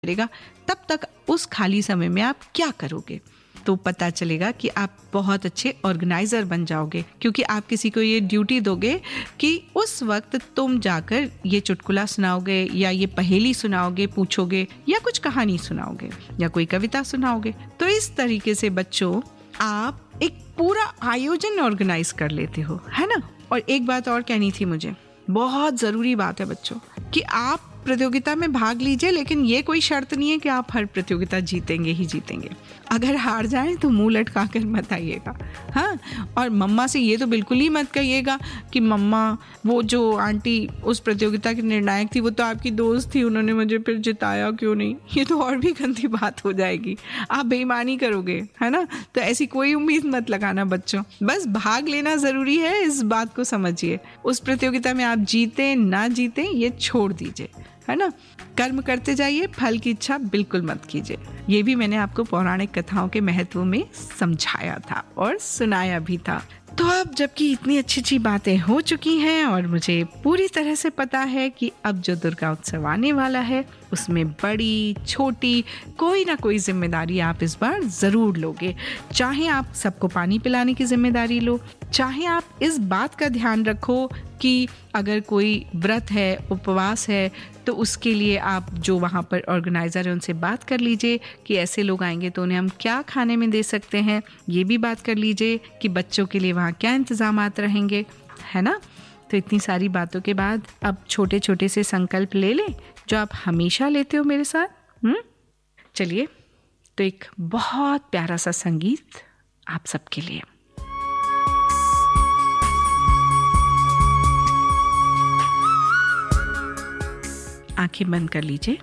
करेगा, तब तक उस खाली समय में आप क्या करोगे? तो पता चलेगा कि आप बहुत अच्छे ऑर्गेनाइजर बन जाओगे, क्योंकि आप किसी को ये ड्यूटी दोगे कि उस वक्त तुम जाकर ये चुटकुला सुनाओगे या ये पहेली सुनाओगे, पूछोगे, या कुछ कहानी सुनाओगे या कोई कविता सुनाओगे। तो इस तरीके से बच्चों आप एक पूरा आयोजन ऑर्गेनाइज कर लेते हो, है ना। और एक बात और कहनी थी मुझे, बहुत ज़रूरी बात है बच्चों, कि आप प्रतियोगिता में भाग लीजिए, लेकिन ये कोई शर्त नहीं है कि आप हर प्रतियोगिता जीतेंगे ही जीतेंगे। अगर हार जाएं तो मुंह लटका कर मत आइएगा, हाँ। और मम्मा से ये तो बिल्कुल ही मत कहिएगा कि मम्मा वो जो आंटी उस प्रतियोगिता की निर्णायक थी वो तो आपकी दोस्त थी, उन्होंने मुझे फिर जिताया क्यों नहीं। ये तो और भी गंदी बात हो जाएगी, आप बेईमानी करोगे, है ना। तो ऐसी कोई उम्मीद मत लगाना बच्चों, बस भाग लेना ज़रूरी है, इस बात को समझिए। उस प्रतियोगिता में आप जीते ना जीते ये छोड़ दीजिए, है ना। कर्म करते जाइए, फल की इच्छा बिल्कुल मत कीजिए। ये भी मैंने आपको पौराणिक कथाओं के महत्व में समझाया था और सुनाया भी था। तो अब जबकि इतनी अच्छी अच्छी बातें हो चुकी हैं और मुझे पूरी तरह से पता है कि अब जो दुर्गा उत्सव आने वाला है उसमें बड़ी छोटी कोई ना कोई जिम्मेदारी आप इस बार ज़रूर लोगे। चाहे आप सबको पानी पिलाने की जिम्मेदारी लो, चाहे आप इस बात का ध्यान रखो कि अगर कोई व्रत है, उपवास है, तो उसके लिए आप जो वहाँ पर ऑर्गेनाइज़र है उनसे बात कर लीजिए कि ऐसे लोग आएंगे तो उन्हें हम क्या खाने में दे सकते हैं। ये भी बात कर लीजिए कि बच्चों के लिए वहाँ क्या इंतज़ामात रहेंगे, है ना। तो इतनी सारी बातों के बाद अब छोटे छोटे से संकल्प ले लें जो आप हमेशा लेते हो मेरे साथ। चलिए, तो एक बहुत प्यारा सा संगीत आप सबके लिए। आंखें बंद कर लीजिए,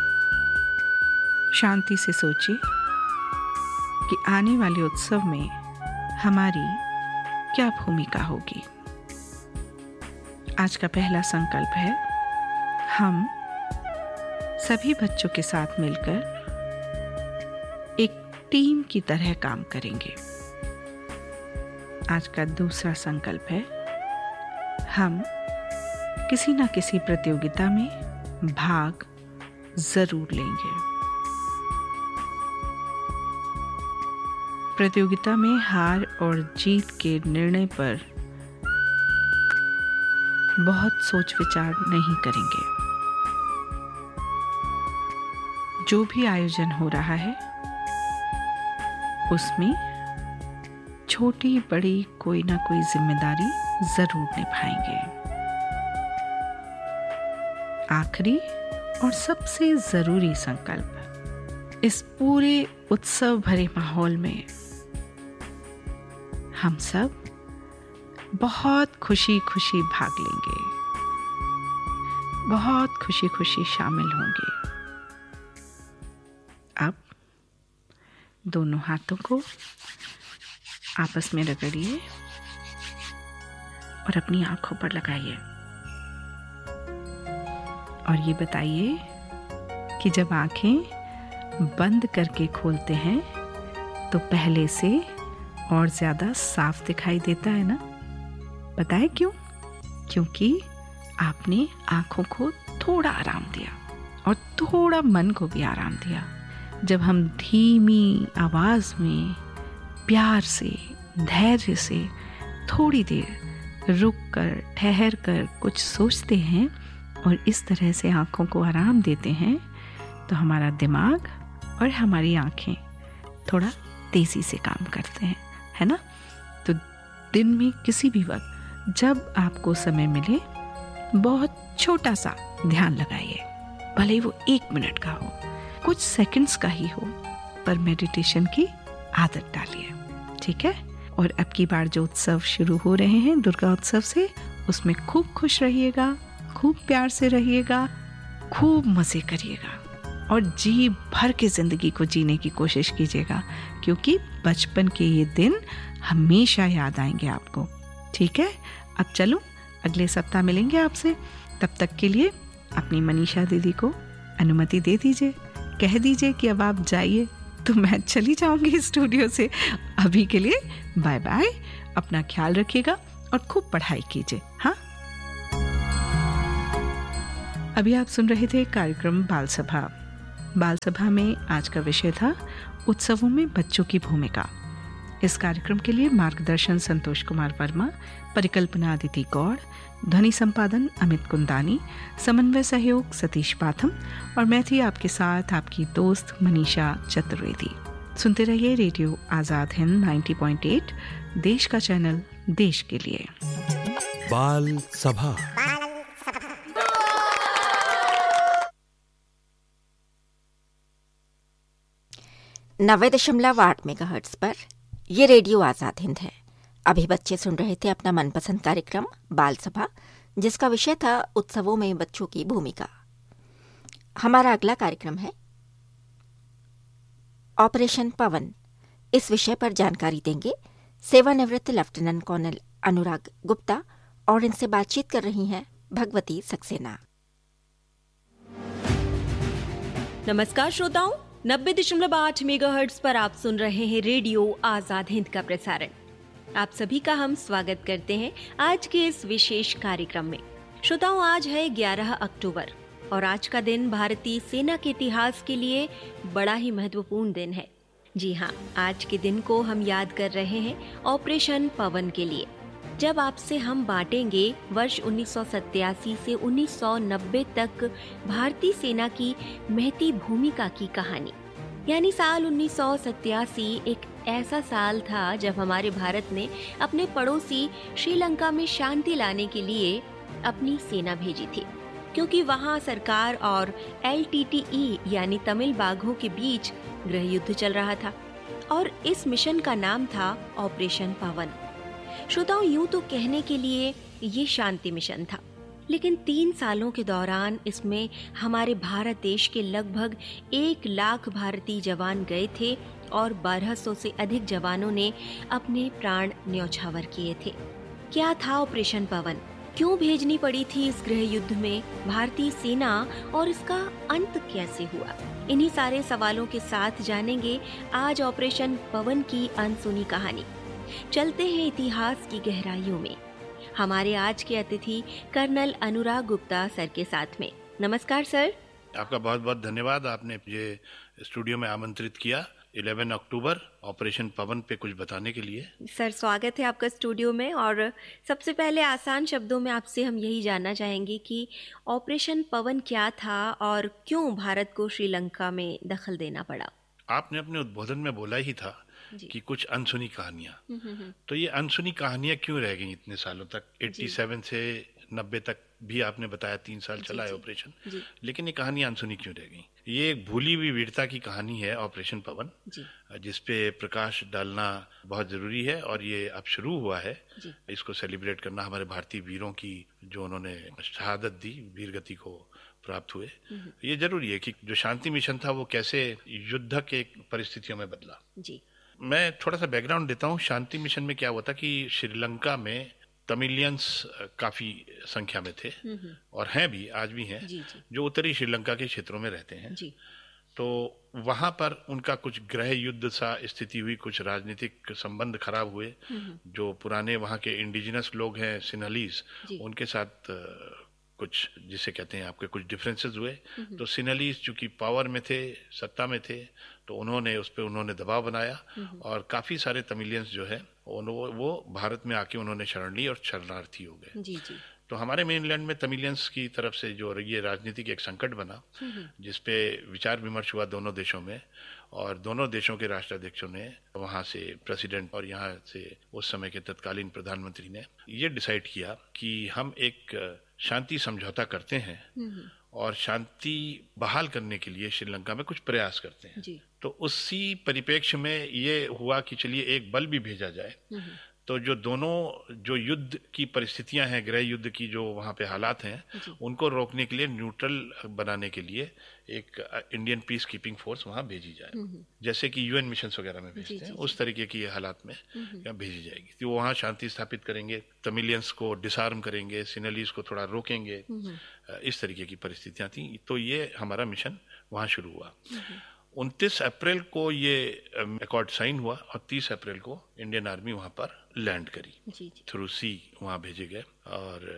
शांति से सोचिए कि आने वाले उत्सव में हमारी क्या भूमिका होगी। आज का पहला संकल्प है, हम सभी बच्चों के साथ मिलकर एक टीम की तरह काम करेंगे। आज का दूसरा संकल्प है, हम किसी न किसी प्रतियोगिता में भाग जरूर लेंगे। प्रतियोगिता में हार और जीत के निर्णय पर बहुत सोच विचार नहीं करेंगे। जो भी आयोजन हो रहा है उसमें छोटी बड़ी कोई ना कोई जिम्मेदारी जरूर निभाएंगे। आखिरी और सबसे जरूरी संकल्प, इस पूरे उत्सव भरे माहौल में हम सब बहुत खुशी खुशी भाग लेंगे, बहुत खुशी खुशी शामिल होंगे। अब दोनों हाथों को आपस में रगड़िए और अपनी आंखों पर लगाइए और ये बताइए कि जब आंखें बंद करके खोलते हैं तो पहले से और ज़्यादा साफ दिखाई देता है ना। पता है क्यों? क्योंकि आपने आंखों को थोड़ा आराम दिया और थोड़ा मन को भी आराम दिया। जब हम धीमी आवाज़ में प्यार से, धैर्य से थोड़ी देर रुक कर, ठहर कर कुछ सोचते हैं और इस तरह से आँखों को आराम देते हैं, तो हमारा दिमाग और हमारी आँखें थोड़ा तेज़ी से काम करते हैं, है ना। तो दिन में किसी भी वक्त जब आपको समय मिले, बहुत छोटा सा ध्यान लगाइए, भले ही वो 1 मिनट का हो, कुछ सेकंड्स का ही हो, पर मेडिटेशन की आदत डालिए, ठीक है। और अब की बार जो उत्सव शुरू हो रहे हैं दुर्गा उत्सव से, उसमें खूब खुश रहिएगा, खूब प्यार से रहिएगा, खूब मज़े करिएगा और जी भर के ज़िंदगी को जीने की कोशिश कीजिएगा, क्योंकि बचपन के ये दिन हमेशा याद आएंगे आपको, ठीक है। अब चलो, अगले सप्ताह मिलेंगे आपसे। तब तक के लिए अपनी मनीषा दीदी को अनुमति दे दीजिए, कह दीजिए कि अब आप जाइए, तो मैं चली जाऊंगी स्टूडियो से। अभी के लिए बाय बाय, अपना ख्याल रखिएगा और खूब पढ़ाई कीजिए, हाँ। अभी आप सुन रहे थे कार्यक्रम बाल सभा। बाल सभा में आज का विषय था उत्सवों में बच्चों की भूमिका। इस कार्यक्रम के लिए मार्गदर्शन संतोष कुमार वर्मा, परिकल्पना अदिति गौड़, ध्वनि संपादन अमित कुंदानी, समन्वय सहयोग सतीश पाथम और मैं थी आपके साथ आपकी दोस्त मनीषा चतुर्वेदी। सुनते रहिए रेडियो आजाद हिंद 90.8, देश का चैनल, देश के लिए। बाल सभा। 90.8 मेगाहर्ट्ज पर ये रेडियो आजाद हिंद है। अभी बच्चे सुन रहे थे अपना मनपसंद कार्यक्रम बाल सभा, जिसका विषय था उत्सवों में बच्चों की भूमिका। हमारा अगला कार्यक्रम है ऑपरेशन पवन। इस विषय पर जानकारी देंगे सेवानिवृत्त लेफ्टिनेंट कर्नल अनुराग गुप्ता और इनसे बातचीत कर रही हैं भगवती सक्सेना। नमस्कार श्रोताओं, 90.8 मेगाहर्ट्ज पर आप सुन रहे हैं रेडियो आजाद हिंद का प्रसारण। आप सभी का हम स्वागत करते हैं आज के इस विशेष कार्यक्रम में। श्रोताओं, आज है 11 अक्टूबर और आज का दिन भारतीय सेना के इतिहास के लिए बड़ा ही महत्वपूर्ण दिन है। जी हाँ, आज के दिन को हम याद कर रहे हैं ऑपरेशन पवन के लिए, जब आपसे हम बांटेंगे वर्ष 1987 से 1990 तक भारतीय सेना की महती भूमिका की कहानी। यानी साल 1987 एक ऐसा साल था जब हमारे भारत ने अपने पड़ोसी श्रीलंका में शांति लाने के लिए अपनी सेना भेजी थी, क्योंकि वहां सरकार और LTTE यानी तमिल बाघों के बीच गृह युद्ध चल रहा था और इस मिशन का नाम था ऑपरेशन पवन। श्रोताओं, यूं तो कहने के लिए ये शांति मिशन था, लेकिन 3 सालों के दौरान इसमें हमारे भारत देश के लगभग 1 लाख भारतीय जवान गए थे और 1200 से अधिक जवानों ने अपने प्राण न्यौछावर किए थे। क्या था ऑपरेशन पवन? क्यों भेजनी पड़ी थी इस गृह युद्ध में भारतीय सेना और इसका अंत कैसे हुआ? इन्हीं सारे सवालों के साथ जानेंगे आज ऑपरेशन पवन की अनसुनी कहानी। चलते हैं इतिहास की गहराइयों में। हमारे आज के अतिथि कर्नल अनुराग गुप्ता सर के साथ में। नमस्कार सर। आपका बहुत बहुत धन्यवाद, आपने ये स्टूडियो में आमंत्रित किया 11 अक्टूबर ऑपरेशन पवन पे कुछ बताने के लिए। सर, स्वागत है आपका स्टूडियो में। और सबसे पहले आसान शब्दों में आपसे हम यही जानना चाहेंगे कि ऑपरेशन पवन क्या था और क्यों भारत को श्रीलंका में दखल देना पड़ा? आपने अपने उद्बोधन में बोला ही था कि कुछ अनसुनी कहानियां, तो ये अनसुनी कहानियां क्यों रह गई इतने सालों तक? 87 से 90 तक भी आपने बताया 3 साल चला है ऑपरेशन, लेकिन ये कहानियां अनसुनी क्यों रह गई? ये एक भूली हुई वीरता की कहानी है ऑपरेशन पवन, जिसपे प्रकाश डालना बहुत जरूरी है और ये अब शुरू हुआ है। इसको सेलिब्रेट करना हमारे भारतीय वीरों की, जो उन्होंने शहादत दी, वीरगति को प्राप्त हुए, ये जरूरी है कि जो शांति मिशन था वो कैसे युद्ध के परिस्थितियों में बदला। मैं थोड़ा सा बैकग्राउंड देता हूँ। शांति मिशन में क्या हुआ था कि श्रीलंका में तमिलियंस काफी संख्या में थे और हैं भी, आज भी हैं, जो उत्तरी श्रीलंका के क्षेत्रों में रहते हैं। तो वहां पर उनका कुछ गृह युद्ध सा स्थिति हुई, कुछ राजनीतिक संबंध खराब हुए। जो पुराने वहां के इंडिजिनस लोग हैं सिन्हलीज, उनके साथ कुछ जिसे कहते हैं आपके कुछ डिफरेंसेस हुए। तो सिन्हलीज चूंकि पावर में थे, सत्ता में थे, तो उन्होंने दबाव बनाया और काफी सारे तमिलियंस जो है वो भारत में आके उन्होंने शरण ली और शरणार्थी हो गए। तो हमारे मेनलैंड में तमिलियंस की तरफ से जो ये राजनीतिक एक संकट बना, जिसपे विचार विमर्श हुआ दोनों देशों में, और दोनों देशों के राष्ट्राध्यक्षों ने, वहां से प्रेसिडेंट और यहाँ से उस समय के तत्कालीन प्रधानमंत्री ने ये डिसाइड किया कि हम एक शांति समझौता करते हैं और शांति बहाल करने के लिए श्रीलंका में कुछ प्रयास करते हैं। तो उसी परिप्रेक्ष्य में ये हुआ कि चलिए एक बल भी भेजा जाए। तो जो युद्ध की परिस्थितियां हैं, गृह युद्ध की जो वहां पे हालात हैं, उनको रोकने के लिए, न्यूट्रल बनाने के लिए एक इंडियन पीस कीपिंग फोर्स वहां भेजी जाए, जैसे कि UN मिशन वगैरह में भेजते हैं, उस तरीके की हालात में भेजी जाएगी। तो वहां शांति स्थापित करेंगे, तमिलियंस को डिसआर्म करेंगे, सिन्हलीज को थोड़ा रोकेंगे, इस तरीके की परिस्थितियां थी। तो ये हमारा मिशन वहां शुरू हुआ। 29 अप्रैल को ये अकॉर्ड साइन हुआ और 30 अप्रैल को इंडियन आर्मी वहां पर लैंड करी, थ्रू सी वहां भेजे गए। और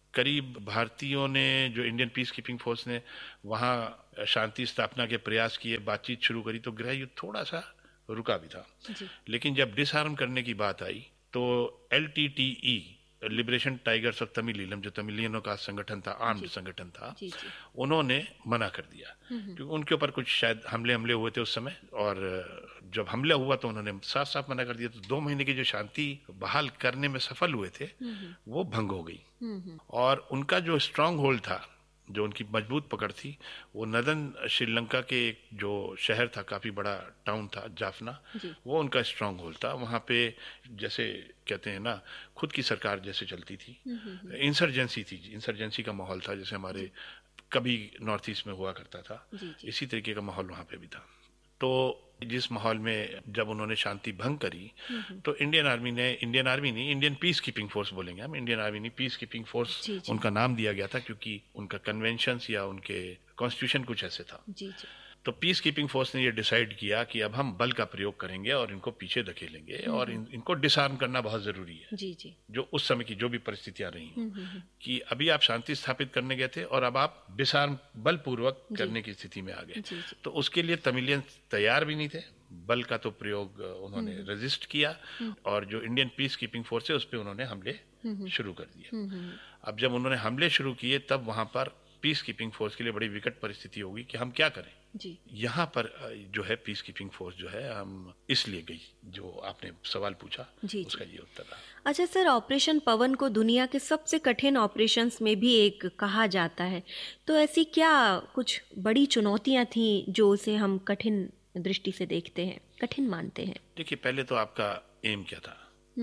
करीब भारतीयों ने, जो इंडियन पीस कीपिंग फोर्स ने वहाँ शांति स्थापना के प्रयास किए, बातचीत शुरू करी, तो गृह युद्ध थोड़ा सा रुका भी था। लेकिन जब डिसआर्म करने की बात आई तो LTTE, लिबरेशन टाइगर्स ऑफ तमिलीलम, जो तमिलियनों का संगठन था, आर्म्ड संगठन था, उन्होंने मना कर दिया क्योंकि उनके ऊपर कुछ शायद हमले हुए थे उस समय, और जब हमला हुआ तो उन्होंने साफ साफ मना कर दिया। तो 2 महीने की जो शांति बहाल करने में सफल हुए थे वो भंग हो गई, और उनका जो स्ट्रांग होल्ड था, जो उनकी मजबूत पकड़ थी, वो नदन श्रीलंका के एक जो शहर था, काफी बड़ा टाउन था, जाफना, वो उनका स्ट्रांग होल्ड था। वहां पे जैसे कहते हैं ना, खुद की सरकार जैसे चलती थी, इंसर्जेंसी थी, इंसर्जेंसी का माहौल था, जैसे हमारे कभी नॉर्थ ईस्ट में हुआ करता था, इसी तरीके का माहौल वहां पे भी था। तो जिस माहौल में जब उन्होंने शांति भंग करी तो इंडियन आर्मी नहीं, इंडियन पीस कीपिंग फोर्स बोलेंगे हम, इंडियन आर्मी नहीं, पीस कीपिंग फोर्स उनका नाम दिया गया था क्योंकि उनका कन्वेंशंस या उनके कॉन्स्टिट्यूशन कुछ ऐसे था। तो पीस कीपिंग फोर्स ने ये डिसाइड किया कि अब हम बल का प्रयोग करेंगे और इनको पीछे धकेलेंगे, और इनको डिसआर्म करना बहुत जरूरी है। जो उस समय की जो भी परिस्थितियां रही कि अभी आप शांति स्थापित करने गए थे और अब आप डिसआर्म बलपूर्वक करने की स्थिति में आ गए। तो उसके लिए तमिलियन तैयार भी नहीं थे, बल का तो प्रयोग उन्होंने रेजिस्ट किया, और जो इंडियन पीस कीपिंग फोर्स है उस पर उन्होंने हमले शुरू कर दिए। अब जब उन्होंने हमले शुरू किए तब वहां पर पीस कीपिंग फोर्स के लिए बड़ी विकट परिस्थिति होगी कि हम क्या करें। यहाँ पर जो है पीस कीपिंग फोर्स जो है हम इसलिए गई, जो आपने सवाल पूछा उसका ये उत्तर रहा। अच्छा सर, ऑपरेशन पवन को दुनिया के सबसे कठिन ऑपरेशंस में भी एक कहा जाता है, तो ऐसी क्या कुछ बड़ी चुनौतियां थी जो उसे हम कठिन दृष्टि से देखते हैं, कठिन मानते हैं? देखिए, पहले तो आपका एम क्या था,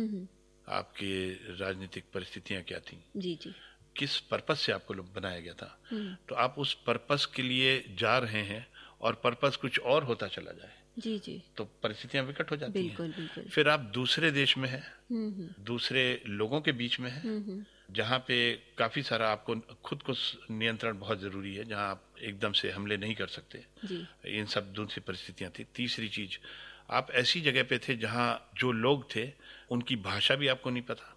आपकी राजनीतिक परिस्थितियां क्या थी, किस पर्पस से आपको बनाया गया था। तो आप उस पर्पस के लिए जा रहे हैं और पर्पस कुछ और होता चला जाए तो परिस्थितियां विकट हो जाती हैं। फिर आप दूसरे देश में हैं, दूसरे लोगों के बीच में हैं, जहाँ पे काफी सारा आपको खुद को नियंत्रण बहुत जरूरी है, जहाँ आप एकदम से हमले नहीं कर सकते। इन सब दूसरी परिस्थितियां थी। तीसरी चीज, आप ऐसी जगह पे थे जहाँ जो लोग थे उनकी भाषा भी आपको नहीं पता,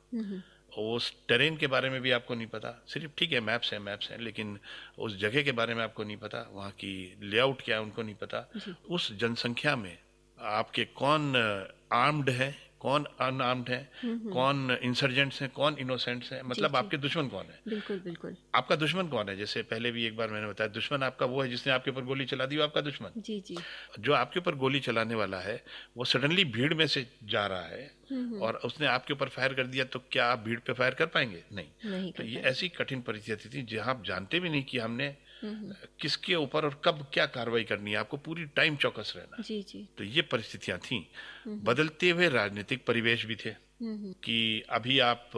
उस टेरेन के बारे में भी आपको नहीं पता। सिर्फ ठीक है मैप्स हैं, लेकिन उस जगह के बारे में आपको नहीं पता, वहाँ की लेआउट क्या है उनको नहीं पता। उस जनसंख्या में आपके कौन आर्म्ड है, कौन अनआर्म्ड है, कौन इंसर्जेंट्स हैं, कौन इनोसेंट्स हैं, मतलब आपके दुश्मन कौन है। बिल्कुल आपका दुश्मन कौन है। जैसे पहले भी एक बार मैंने बताया, दुश्मन आपका वो है जिसने आपके ऊपर गोली चला दी, वो आपका दुश्मन। जो आपके ऊपर गोली चलाने वाला है वो सडनली भीड़ में से जा रहा है और उसने आपके ऊपर फायर कर दिया, तो क्या आप भीड़ पे फायर कर पाएंगे? नहीं तो ये ऐसी कठिन परिस्थिति थी जहां आप जानते भी नहीं कि हमने किसके ऊपर और कब क्या कार्रवाई करनी है, आपको पूरी टाइम चौकस रहना। तो ये परिस्थितियां थी। बदलते हुए राजनीतिक परिवेश भी थे कि अभी आप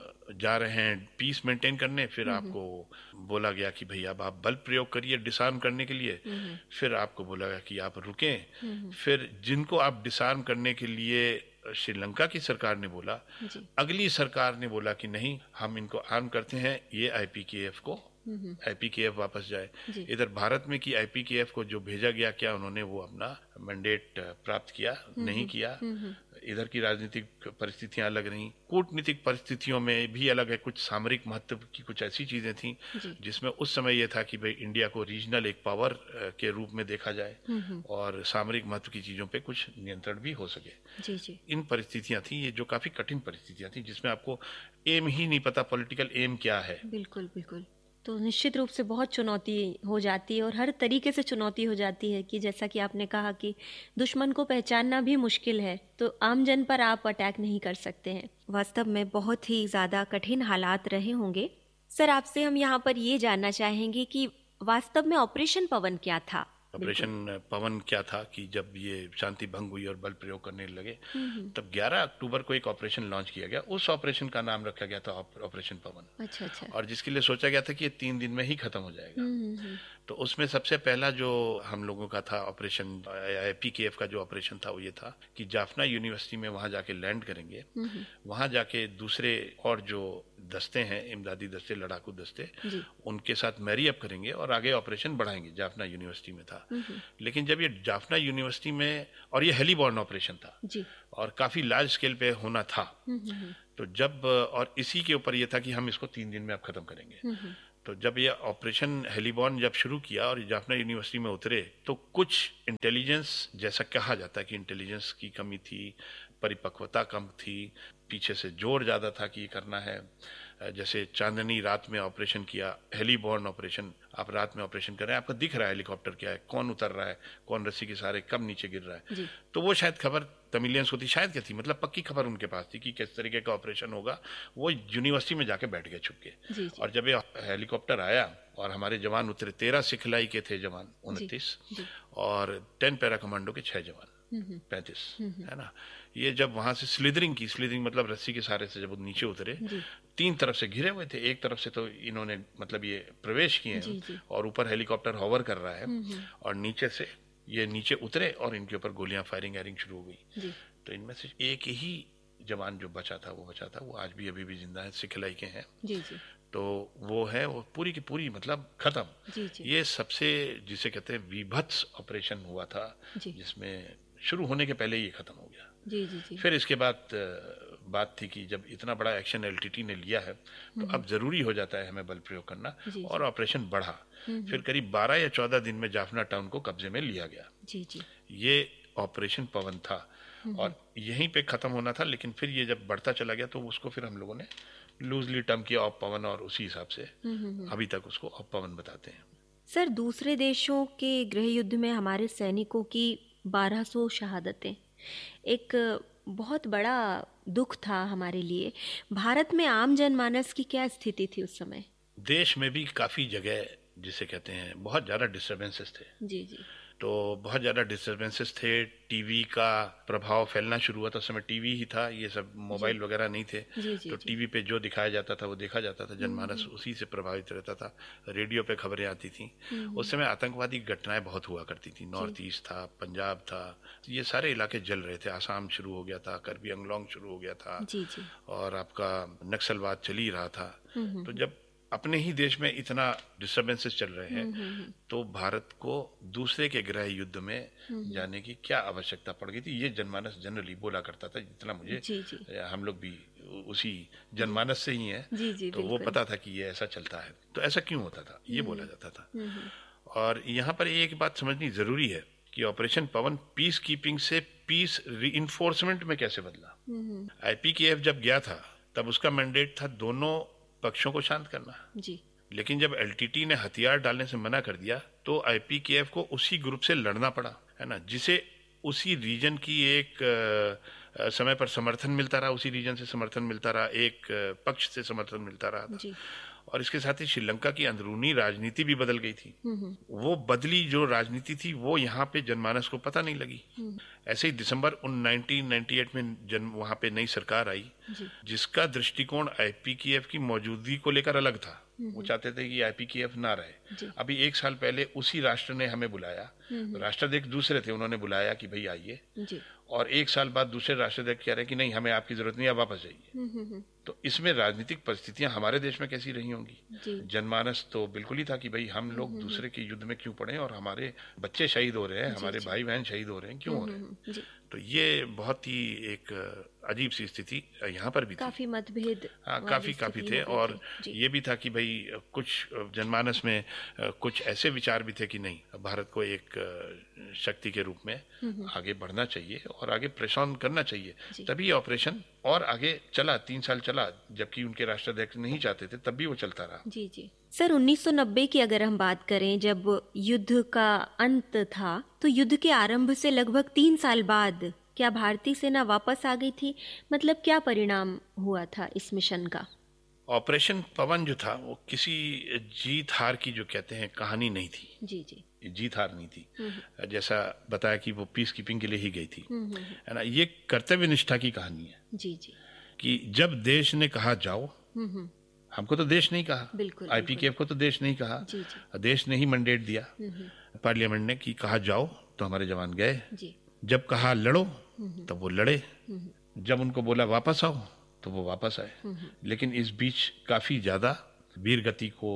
जा रहे हैं पीस मेंटेन करने, फिर आपको बोला गया कि भाई अब आप बल प्रयोग करिए डिसआर्म करने के लिए, फिर आपको बोला गया कि आप रुकें, फिर जिनको आप डिसआर्म करने के लिए श्रीलंका की सरकार ने बोला, अगली सरकार ने बोला कि नहीं हम इनको आर्म करते हैं, ये IPKF को IPKF वापस जाए। इधर भारत में कि IPKF को जो भेजा गया, क्या उन्होंने वो अपना मैंडेट प्राप्त किया? नहीं किया। इधर की राजनीतिक परिस्थितियां अलग रहीं, कूटनीतिक परिस्थितियों में भी अलग है। कुछ सामरिक महत्व की कुछ ऐसी चीजें थी जिसमें उस समय ये था कि भाई इंडिया को रीजनल एक पावर के रूप में देखा जाए और सामरिक महत्व की चीजों पे कुछ नियंत्रण भी हो सके। इन परिस्थितियां थी ये, जो काफी कठिन परिस्थितियां थी, जिसमें आपको एम ही नहीं पता, पॉलिटिकल एम क्या है। बिल्कुल। तो निश्चित रूप से बहुत चुनौती हो जाती है और हर तरीके से चुनौती हो जाती है कि जैसा कि आपने कहा कि दुश्मन को पहचानना भी मुश्किल है, तो आम जन पर आप अटैक नहीं कर सकते हैं। वास्तव में बहुत ही ज़्यादा कठिन हालात रहे होंगे। सर, आपसे हम यहाँ पर ये जानना चाहेंगे कि वास्तव में ऑपरेशन पवन क्या था? ऑपरेशन पवन क्या था कि जब ये शांति भंग हुई और बल प्रयोग करने लगे, तब 11 अक्टूबर को एक ऑपरेशन लॉन्च किया गया। उस ऑपरेशन का नाम रखा गया था ऑपरेशन पवन। अच्छा। और जिसके लिए सोचा गया था कि ये 3 दिन में ही खत्म हो जाएगा। तो उसमें सबसे पहला जो हम लोगों का था ऑपरेशन, IPKF का जो ऑपरेशन था वो ये था कि जाफना यूनिवर्सिटी में वहां जाके लैंड करेंगे, वहां जाके दूसरे और जो दस्ते हैं, इमदादी दस्ते, लड़ाकू दस्ते, उनके साथ मैरी अप करेंगे और आगे ऑपरेशन बढ़ाएंगे। जाफना यूनिवर्सिटी में था। लेकिन जब ये जाफना यूनिवर्सिटी में, और ये हेलीबॉर्न ऑपरेशन था और काफी लार्ज स्केल पे होना था, तो जब और इसी के ऊपर ये था कि हम इसको 3 दिन में अब खत्म करेंगे। तो जब ये ऑपरेशन हेलीबॉर्न जब शुरू किया और जाफना यूनिवर्सिटी में उतरे, तो कुछ इंटेलिजेंस, जैसा कहा जाता है कि इंटेलिजेंस की कमी थी, परिपक्वता कम थी, पीछे से जोर ज्यादा था कि ये करना है। जैसे चांदनी रात में ऑपरेशन किया, हेलीबॉर्न ऑपरेशन, आप रात में ऑपरेशन कर रहे हैं, आपको दिख रहा है हेलीकॉप्टर क्या है, कौन उतर रहा है, कौन रस्सी के सहारे कब नीचे गिर रहा है। तो वो शायद खबर तमिलियंस को थी, शायद क्या थी, मतलब पक्की खबर उनके पास थी कि किस तरीके का ऑपरेशन होगा। वो यूनिवर्सिटी में जाके बैठ गए छुप के। और जब ये हेलीकॉप्टर आया और हमारे जवान उतरे, 13 सिखलाई के थे जवान, 29, और 10 पैरा कमांडो के 6 जवान, 35, है ना। ये जब वहां से स्लिदरिंग मतलब रस्सी के सहारे से जब वो नीचे उतरे, 3 तरफ से घिरे हुए थे। एक तरफ से तो इन्होंने मतलब ये प्रवेश किए हैं और ऊपर हेलीकॉप्टर हॉवर कर रहा है, और नीचे से ये नीचे उतरे और इनके ऊपर गोलियां फायरिंग शुरू हो गई। तो इनमें से एक ही जवान जो बचा था, वो आज भी अभी भी जिंदा है, सिखलाई के हैं। तो वो है, वो पूरी की पूरी मतलब खत्म। ये सबसे जिसे कहते हैं विभत्स ऑपरेशन हुआ था, जिसमें शुरू होने के पहले ये खत्म हो गया। फिर इसके बाद बात थी कि जब इतना बड़ा एक्शन एलटीटी ने लिया है, तो अब जरूरी हो जाता है हमें बल प्रयोग करना, और ऑपरेशन बढ़ा। फिर करीब 12 या 14 दिन में जाफना टाउन को कब्जे में लिया गया। ये ऑपरेशन पवन था, और यहीं पे खत्म होना था, लेकिन फिर ये जब बढ़ता चला गया तो उसको फिर हम लोगों ने लूजली टर्म किया ऑप पवन, और उसी हिसाब से अभी तक उसको ऑप पवन बताते हैं। सर, दूसरे देशों के गृह युद्ध में हमारे सैनिकों की 1200 शहादतें एक बहुत बड़ा दुख था हमारे लिए। भारत में आम जनमानस की क्या स्थिति थी उस समय? देश में भी काफी जगह जिसे कहते हैं बहुत ज्यादा डिस्टर्बेंसेस थे। तो बहुत ज्यादा डिस्टर्बेंसेस थे। टीवी का प्रभाव फैलना शुरू हुआ था। उस समय टीवी ही था, ये सब मोबाइल वगैरह नहीं थे। तो टीवी पे जो दिखाया जाता था वो देखा जाता था, जनमानस उसी से प्रभावित रहता था। रेडियो पे खबरें आती थी। उस समय आतंकवादी घटनाएं बहुत हुआ करती थी। नॉर्थ ईस्ट था, पंजाब था, ये सारे इलाके जल रहे थे। आसाम शुरू हो गया था, करबी अंगलोंग शुरू हो गया था, और आपका नक्सलवाद चल ही रहा था। तो जब अपने ही देश में इतना डिस्टर्बेंसेस चल रहे हैं, तो भारत को दूसरे के गृह युद्ध में जाने की क्या आवश्यकता पड़ गई थी, ये जनमानस जनरली बोला करता था। जितना मुझे हम लोग भी उसी जनमानस से ही हैं, तो वो पता था कि ये ऐसा चलता है। तो ऐसा क्यों होता था, ये बोला जाता था। और यहाँ पर एक बात समझनी जरूरी है कि ऑपरेशन पवन पीस कीपिंग से पीस रीइंफोर्समेंट में कैसे बदला। IPKF जब गया था, तब उसका मैंडेट था दोनों पक्षों को शांत करना। लेकिन जब LTT ने हथियार डालने से मना कर दिया, तो IPKF को उसी ग्रुप से लड़ना पड़ा, है ना, जिसे उसी रीजन की एक समय पर समर्थन मिलता रहा, उसी रीजन से समर्थन मिलता रहा, एक पक्ष से समर्थन मिलता रहा था। और इसके साथ ही श्रीलंका की अंदरूनी राजनीति भी बदल गई थी। वो बदली जो राजनीति थी, वो यहाँ पे जनमानस को पता नहीं लगी। ऐसे ही दिसंबर 1998 में वहां पे नई सरकार आई, जिसका दृष्टिकोण IPKF की मौजूदगी को लेकर अलग था। वो चाहते थे कि IPKF ना रहे। अभी 1 साल पहले उसी राष्ट्र ने हमें बुलाया, राष्ट्राध्यक्ष दूसरे थे, उन्होंने बुलाया कि भाई आइए, और 1 साल बाद दूसरे राष्ट्राध्यक्ष कह रहे हैं कि नहीं, हमें आपकी जरूरत नहीं, आप वापस जाइए। तो इसमें राजनीतिक परिस्थितियां हमारे देश में कैसी रही होंगी। जनमानस तो बिल्कुल ही था कि भाई हम लोग दूसरे के युद्ध में क्यों पड़े, और हमारे बच्चे शहीद हो रहे हैं, हमारे भाई बहन शहीद हो रहे हैं, क्यों हो रहे हैं। तो ये बहुत ही एक अजीब सी स्थिति यहाँ पर भी काफी मतभेद, हाँ, काफी थे। और ये भी था कि भाई कुछ जनमानस में कुछ ऐसे विचार भी थे कि नहीं, भारत को एक शक्ति के रूप में आगे बढ़ना चाहिए और आगे प्रेस ऑन करना चाहिए। तभी ऑपरेशन और आगे चला, 3 साल चला, जबकि उनके राष्ट्राध्यक्ष नहीं चाहते थे, तब भी वो चलता रहा। सर, 1990 की अगर हम बात करें, जब युद्ध का अंत था, तो युद्ध के आरंभ से लगभग 3 साल बाद क्या भारतीय सेना वापस आ गई थी? मतलब क्या परिणाम हुआ था इस मिशन का? ऑपरेशन पवन जो था, वो किसी जीत हार की जो कहते हैं कहानी नहीं थी। जीत हार नहीं थी। जैसा बताया कि वो पीस कीपिंग के लिए ही गई थी, है ना। ये कर्तव्य निष्ठा की कहानी है। कि जब देश ने कहा जाओ, हमको तो देश नहीं कहा, IPKF को तो देश नहीं कहा, देश ने ही मैंडेट दिया पार्लियामेंट ने कि कहा जाओ, तो हमारे जवान गए। जब कहा लड़ो, तब वो लड़े। जब उनको बोला वापस आओ, तो वो वापस आए। लेकिन इस बीच काफी ज्यादा वीर गति को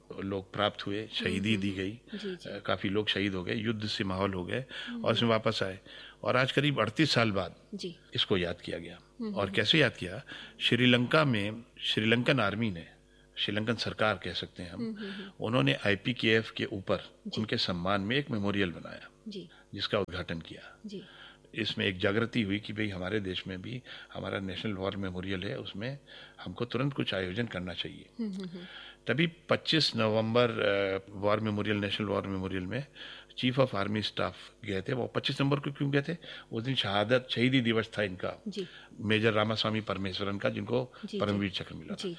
लोग प्राप्त हुए, शहीदी दी गई, काफ़ी लोग शहीद हो गए, युद्ध से माहौल हो गए और इसमें वापस आए। और आज करीब 38 साल बाद इसको याद किया गया। और कैसे याद किया? श्रीलंका में श्रीलंकन आर्मी ने, श्रीलंकन सरकार कह सकते हैं हम, उन्होंने IPKF के ऊपर उनके सम्मान में एक मेमोरियल बनाया जिसका उद्घाटन किया। इसमें एक जागृति हुई कि भाई हमारे देश में भी हमारा नेशनल वॉर मेमोरियल है, उसमें हमको तुरंत कुछ आयोजन करना चाहिए। तभी 25 नवंबर war memorial, national war memorial में चीफ ऑफ आर्मी स्टाफ गए थे। वो 25 नवंबर को क्यों गए थे? उस दिन शहीदी दिवस था इनका, मेजर रामास्वामी परमेश्वरन का, जिनको परमवीर चक्र मिला था।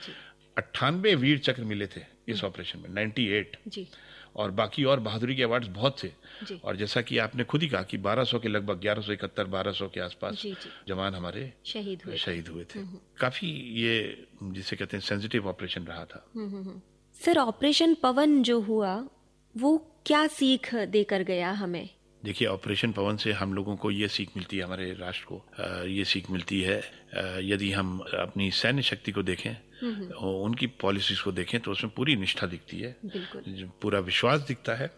98 वीर चक्र मिले थे इस ऑपरेशन में, 98, और बाकी और बहादुरी के अवार्ड्स बहुत थे। और जैसा कि आपने खुद ही कहा कि 1200 के लगभग 1171-1200 के आसपास जवान हमारे शहीद हुए थे। काफी ये जिसे कहते हैं सेंसिटिव ऑपरेशन रहा था। सर, ऑपरेशन पवन जो हुआ वो क्या सीख देकर गया हमें? देखिए, ऑपरेशन पवन से हम लोगों को ये सीख मिलती है, हमारे राष्ट्र को ये सीख मिलती है, यदि हम अपनी सैन्य शक्ति को देखें, उनकी पॉलिसीज को देखें तो उसमें पूरी निष्ठा दिखती है, पूरा विश्वास दिखता है।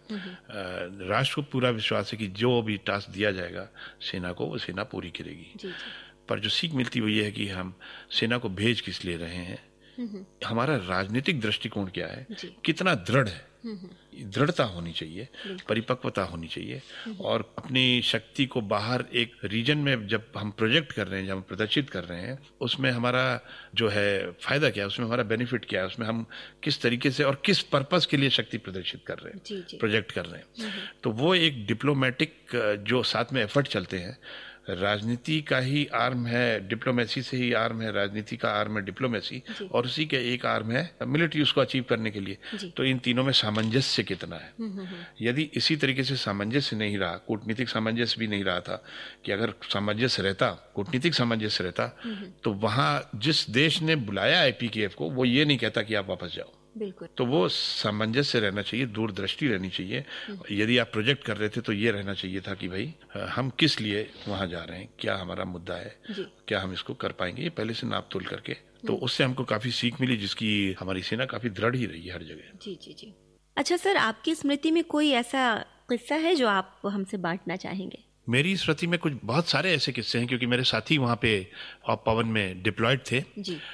राष्ट्र को पूरा विश्वास है कि जो भी टास्क दिया जाएगा सेना को, वो सेना पूरी करेगी। पर जो सीख मिलती है वो ये है कि हम सेना को भेज किस लिए रहे हैं, हमारा राजनीतिक दृष्टिकोण क्या है, कितना दृढ़ है। दृढ़ता होनी चाहिए, परिपक्वता होनी चाहिए, और अपनी शक्ति को बाहर एक रीजन में जब हम प्रोजेक्ट कर रहे हैं, जब हम प्रदर्शित कर रहे हैं, उसमें हमारा जो है फायदा क्या है, उसमें हमारा बेनिफिट क्या है, उसमें हम किस तरीके से और किस पर्पस के लिए शक्ति प्रदर्शित कर रहे हैं, प्रोजेक्ट कर रहे हैं। तो वो एक डिप्लोमेटिक जो साथ में एफर्ट चलते हैं, राजनीति का ही आर्म है, डिप्लोमेसी से ही आर्म है, राजनीति का आर्म है डिप्लोमेसी, और उसी के एक आर्म है मिलिट्री, उसको अचीव करने के लिए। तो इन तीनों में सामंजस्य कितना है? यदि इसी तरीके से सामंजस्य नहीं रहा, कूटनीतिक सामंजस्य भी नहीं रहा था, कि अगर सामंजस्य रहता, कूटनीतिक सामंजस्य रहता, तो वहां जिस देश ने बुलाया IPKF को, वो ये नहीं कहता कि आप वापस जाओ। बिल्कुल। तो वो सामंजस्य रहना चाहिए, दूरदृष्टि रहनी चाहिए। यदि आप प्रोजेक्ट कर रहे थे तो ये रहना चाहिए था कि भाई हम किस लिए वहां जा रहे हैं, क्या हमारा मुद्दा है, क्या हम इसको कर पाएंगे, ये पहले से नाप तोल करके। तो उससे हमको काफी सीख मिली, जिसकी हमारी सेना काफी दृढ़ ही रही है हर जगह। जी। अच्छा सर, आपकी स्मृति में कोई ऐसा किस्सा है जो आप हमसे बांटना चाहेंगे? मेरी स्मृति में कुछ बहुत सारे ऐसे किस्से हैं, क्योंकि मेरे साथी वहाँ पे पवन में डिप्लॉयड थे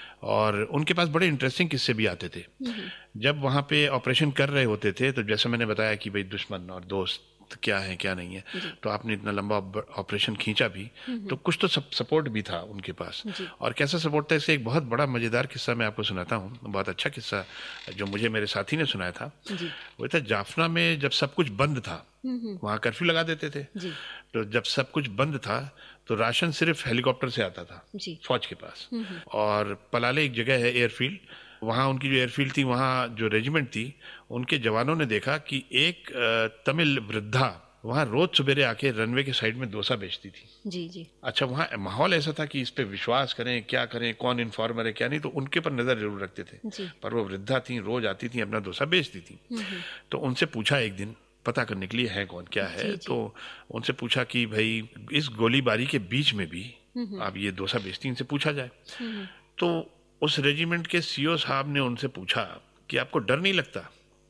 और उनके पास बड़े इंटरेस्टिंग किस्से भी आते थे। जब वहाँ पे ऑपरेशन कर रहे होते थे तो जैसे मैंने बताया कि भाई दुश्मन और दोस्त क्या है क्या नहीं है, तो आपने इतना लंबा ऑपरेशन खींचा भी, तो कुछ तो सपोर्ट भी था उनके पास। और कैसा सपोर्ट था, इससे एक बहुत बड़ा मजेदार किस्सा मैं आपको सुनाता हूँ, बहुत अच्छा किस्सा जो मुझे मेरे साथी ने सुनाया था। वो था जाफना में, जब सब कुछ बंद था, वहाँ कर्फ्यू लगा देते थे, तो जब सब कुछ बंद था तो राशन सिर्फ हेलीकॉप्टर से आता था फौज के पास। और पलाले एक जगह है एयरफील्ड, वहाँ उनकी जो एयरफील्ड थी, वहाँ जो रेजिमेंट थी, उनके जवानों ने देखा कि एक तमिल वृद्धा वहाँ रोज सवेरे आके रनवे के साइड में डोसा बेचती थी। जी। अच्छा, वहाँ माहौल ऐसा था कि इस पे विश्वास करें, क्या करें, कौन इन्फॉर्मर है क्या नहीं, तो उनके पर नजर जरूर रखते थे। पर वो वृद्धा थी, रोज आती थी, अपना डोसा बेचती थी। तो उनसे पूछा एक दिन, पता करने के लिए है कौन क्या है, तो उनसे पूछा कि भाई इस गोलीबारी के बीच में भी आप ये डोसा बेचती, इनसे पूछा जाए। तो उस रेजिमेंट के CO साहब ने उनसे पूछा कि आपको डर नहीं लगता?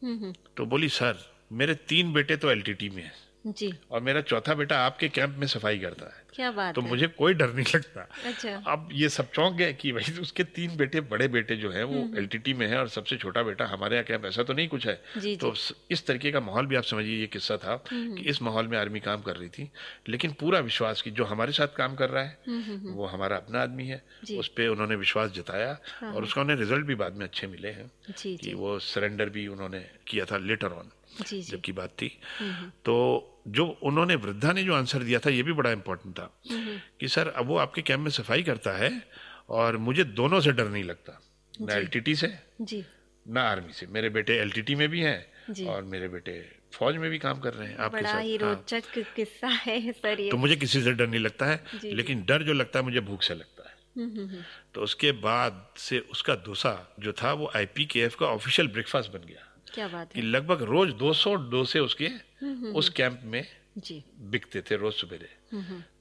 तो बोली, सर मेरे 3 बेटे तो LTT में हैं जी, और मेरा चौथा बेटा आपके कैंप में सफाई करता है। क्या बात तो है? मुझे कोई डर नहीं लगता। अच्छा। अब ये सब चौंक गए कि भाई उसके 3 बेटे, बड़े बेटे जो है वो LTT में है और सबसे छोटा बेटा हमारे यहाँ कैंप, ऐसा तो नहीं कुछ है। जी, तो इस तरीके का माहौल भी आप समझिए, ये किस्सा था कि इस माहौल में आर्मी काम कर रही थी, लेकिन पूरा विश्वास की जो हमारे साथ काम कर रहा है वो हमारा अपना आदमी है, उस पर उन्होंने विश्वास जताया और उसका उन्हें रिजल्ट भी बाद में अच्छे मिले हैं कि वो सरेंडर भी उन्होंने किया था लेटर ऑन जबकि बात थी। तो जो उन्होंने, वृद्धा ने जो आंसर दिया था, ये भी बड़ा इंपॉर्टेंट था कि सर अब वो आपके कैंप में सफाई करता है और मुझे दोनों से डर नहीं लगता, ना LTT से जी, ना आर्मी से। मेरे बेटे LTT में भी हैं और मेरे बेटे फौज में भी काम कर रहे हैं आपके साथ। बड़ा ही रोचक किस्सा है सर ये। तो मुझे किसी से डर नहीं लगता है, लेकिन डर जो लगता है मुझे भूख से लगता है। तो उसके बाद से उसका डोसा जो था वो IPKF का ऑफिशियल ब्रेकफास्ट बन गया। क्या बात है? कि लगभग रोज 200 डोसे उसके उस कैंप में बिकते थे रोज सवेरे।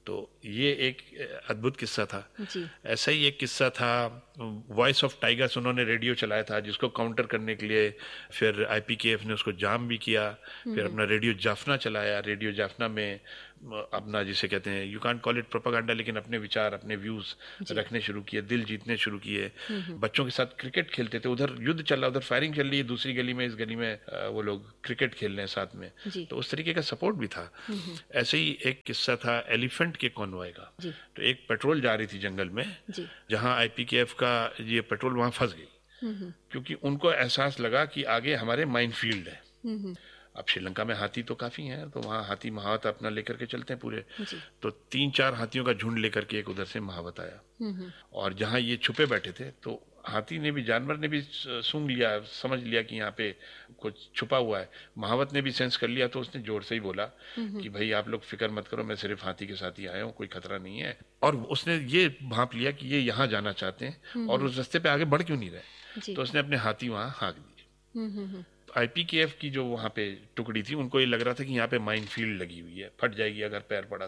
तो ये एक अद्भुत किस्सा था जी। ऐसा ही एक किस्सा था, वॉइस ऑफ टाइगर्स उन्होंने रेडियो चलाया था जिसको काउंटर करने के लिए फिर IPKF ने उसको जाम भी किया, फिर अपना रेडियो जाफना चलाया। रेडियो जाफना में अपना जिसे कहते हैं, you can't call it propaganda, लेकिन अपने विचार अपने व्यूज रखने शुरू किए, दिल जीतने शुरू किए। बच्चों के साथ क्रिकेट खेलते थे, उधर युद्ध चल रहा, उधर फायरिंग चल रही है, दूसरी गली में इस गली में वो लोग क्रिकेट खेल रहे हैं साथ में, तो उस तरीके का सपोर्ट भी था। ऐसे ही एक किस्सा था एलिफेंट के कॉन्वॉय का। तो एक पेट्रोल जा रही थी जंगल में, जहां IPKF का ये पेट्रोल वहां फंस गई, क्योंकि उनको एहसास लगा कि आगे हमारे माइनफील्ड है। अब श्रीलंका में हाथी तो काफी हैं, तो वहाँ हाथी महावत अपना लेकर के चलते हैं पूरे, तो 3-4 हाथियों का झुंड लेकर के एक उधर से महावत आया, और जहाँ ये छुपे बैठे थे तो हाथी ने भी, जानवर ने भी सूंघ लिया, समझ लिया कि यहाँ पे कुछ छुपा हुआ है। महावत ने भी सेंस कर लिया, तो उसने जोर से ही बोला कि भाई आप लोग फिक्र मत करो, मैं सिर्फ हाथी के साथ ही आया हूँ, कोई खतरा नहीं है। और उसने ये भांप लिया कि ये यहाँ जाना चाहते हैं और उस रास्ते पे आगे बढ़ क्यों नहीं रहे, तो उसने अपने हाथी वहाँ हाँक दिए। IPKF की जो वहाँ पे टुकड़ी थी, उनको ये लग रहा था कि यहाँ पे माइन फील्ड लगी हुई है, फट जाएगी अगर पैर पड़ा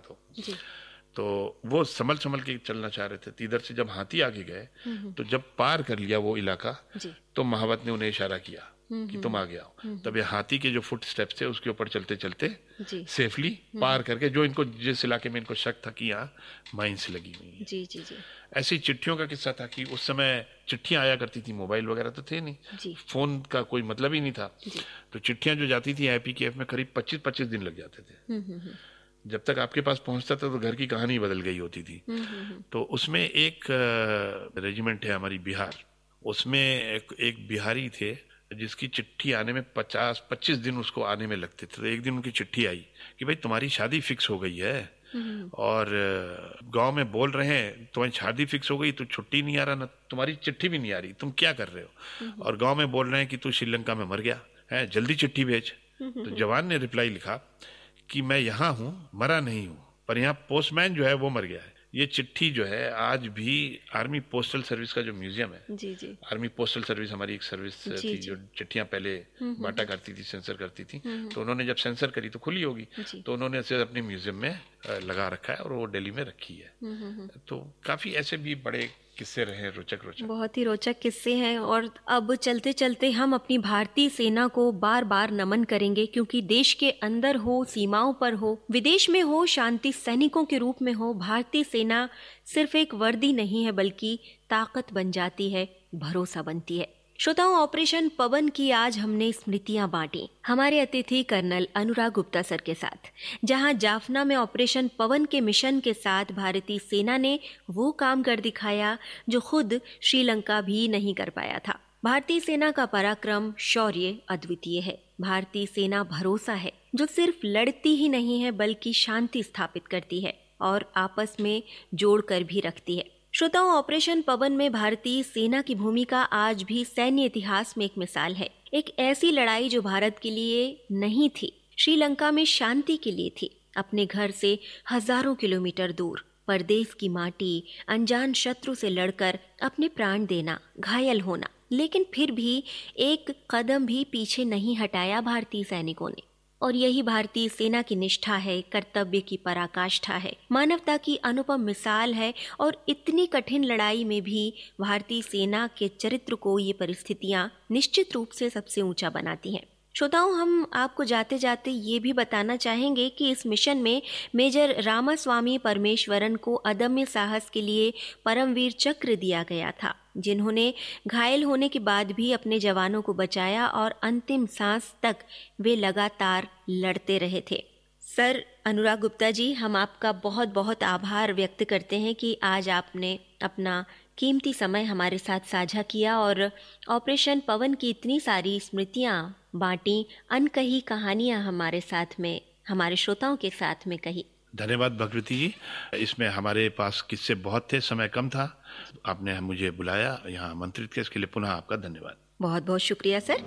तो वो संभल के चलना चाह रहे थे। इधर से जब हाथी आगे गए, तो जब पार कर लिया वो इलाका, तो महावत ने उन्हें इशारा किया कि तुम आगे आओ। तब ये हाथी के जो फुट स्टेप्स थे उसके ऊपर चलते चलते सेफली पार करके, जो इनको जिस इलाके में इनको शक था कि यहाँ माइंस लगी हुई है। ऐसी चिट्ठियों का किस्सा था कि उस समय चिट्ठियां आया करती थी, मोबाइल वगैरह तो थे नहीं, फोन का कोई मतलब ही नहीं था, तो चिट्ठियां जो जाती थी IPKF में करीब 25-25 दिन लग जाते थे। जब तक आपके पास पहुंचता था तो घर की कहानी बदल गई होती थी। तो उसमें एक रेजिमेंट है हमारी बिहार, उसमें एक बिहारी थे जिसकी चिट्ठी आने में 50-25 दिन उसको आने में लगते थे। तो एक दिन उनकी चिट्ठी आई कि भाई तुम्हारी शादी फिक्स हो गई है, और गांव में बोल रहे हैं तुम्हारी शादी फिक्स हो गई, तो छुट्टी नहीं आ रहा, ना तुम्हारी चिट्ठी भी नहीं आ रही, तुम क्या कर रहे हो, और गांव में बोल रहे हैं कि तू श्रीलंका में मर गया है, जल्दी चिट्ठी भेज। तो जवान ने रिप्लाई लिखा कि मैं यहाँ हूँ, मरा नहीं हूँ, पर यहाँ पोस्टमैन जो है वो मर गया है। ये चिट्ठी जो है आज भी आर्मी पोस्टल सर्विस का जो म्यूजियम है, आर्मी पोस्टल सर्विस हमारी एक सर्विस थी जो चिट्ठियां पहले बांटा करती थी, सेंसर करती थी, तो उन्होंने जब सेंसर करी तो खुली होगी, तो उन्होंने इसे अपने म्यूजियम में लगा रखा है और वो दिल्ली में रखी है। तो काफी ऐसे भी बड़े किस्से रहे, रोचक बहुत ही रोचक किस्से हैं। और अब चलते चलते हम अपनी भारतीय सेना को बार बार नमन करेंगे, क्योंकि देश के अंदर हो, सीमाओं पर हो, विदेश में हो, शांति सैनिकों के रूप में हो, भारतीय सेना सिर्फ एक वर्दी नहीं है बल्कि ताकत बन जाती है, भरोसा बनती है। श्रोताओं, ऑपरेशन पवन की आज हमने स्मृतियां बांटी हमारे अतिथि कर्नल अनुराग गुप्ता सर के साथ, जहां जाफना में ऑपरेशन पवन के मिशन के साथ भारतीय सेना ने वो काम कर दिखाया जो खुद श्रीलंका भी नहीं कर पाया था। भारतीय सेना का पराक्रम, शौर्य अद्वितीय है। भारतीय सेना भरोसा है, जो सिर्फ लड़ती ही नहीं है बल्कि शांति स्थापित करती है और आपस में जोड़ कर भी रखती है। श्रोताओं, ऑपरेशन पवन में भारतीय सेना की भूमिका आज भी सैन्य इतिहास में एक मिसाल है। एक ऐसी लड़ाई जो भारत के लिए नहीं थी, श्रीलंका में शांति के लिए थी। अपने घर से हजारों किलोमीटर दूर, परदेश की माटी, अनजान शत्रु से लड़कर अपने प्राण देना, घायल होना, लेकिन फिर भी एक कदम भी पीछे नहीं हटाया भारतीय सैनिकों ने। और यही भारतीय सेना की निष्ठा है, कर्तव्य की पराकाष्ठा है, मानवता की अनुपम मिसाल है। और इतनी कठिन लड़ाई में भी भारतीय सेना के चरित्र को ये परिस्थितियां निश्चित रूप से सबसे ऊंचा बनाती हैं। श्रोताओं, हम आपको जाते जाते ये भी बताना चाहेंगे कि इस मिशन में मेजर रामास्वामी परमेश्वरन को अदम्य साहस के लिए परमवीर चक्र दिया गया था, जिन्होंने घायल होने के बाद भी अपने जवानों को बचाया और अंतिम सांस तक वे लगातार लड़ते रहे थे। सर अनुराग गुप्ता जी, हम आपका बहुत बहुत आभार व्यक्त करते हैं कि आज आपने अपना कीमती समय हमारे साथ साझा किया और ऑपरेशन पवन की इतनी सारी स्मृतियां बांटी, अनकही कहानियां हमारे साथ में, हमारे श्रोताओं के साथ में कही। धन्यवाद भगवती जी। इसमें हमारे पास किस्से बहुत थे, समय कम था, आपने मुझे बुलाया, यहाँ आमंत्रित किया, इसके लिए पुनः आपका धन्यवाद। बहुत बहुत शुक्रिया सर।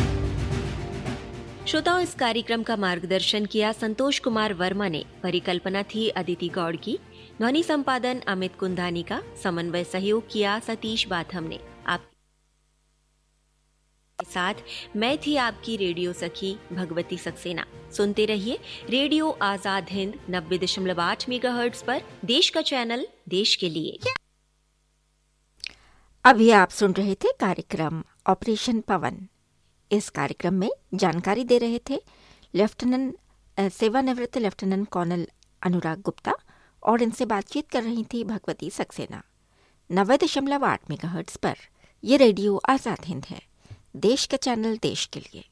श्रोताओं, इस कार्यक्रम का मार्गदर्शन किया संतोष कुमार वर्मा ने, परिकल्पना थी अदिति गौड़ की, ध्वनि संपादन अमित कुंदानी का, समन्वय सहयोग किया सतीश बाथम ने। आप साथ मैं थी आपकी रेडियो सखी भगवती सक्सेना। सुनते रहिए रेडियो आजाद हिंद 90.8 मेगाहर्ट्ज पर, देश का चैनल देश के लिए। अभी आप सुन रहे थे कार्यक्रम ऑपरेशन पवन। इस कार्यक्रम में जानकारी दे रहे थे सेवानिवृत्त लेफ्टिनेंट कर्नल अनुराग गुप्ता और इनसे बातचीत कर रही थी भगवती सक्सेना। 90.8 मेगाहर्ट्ज पर यह रेडियो आजाद हिंद है, देश का चैनल देश के लिए।